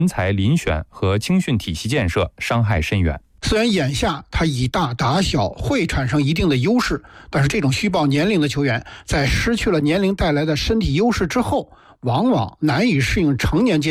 人才遴选和青训体系建设伤害深远。 虽然眼下他以大打小会产生一定的优势，但是这种虚报年龄的球员在失去了年龄带来的身体优势之后，往往难以适应成年阶